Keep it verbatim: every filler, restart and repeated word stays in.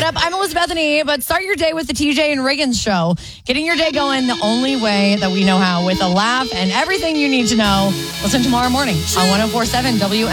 What up? I'm Elizabeth E. But start your day with the T J and Riggins show. Getting your day going the only way that we know how, with a laugh and everything you need to know. Listen tomorrow morning on one oh four point seven W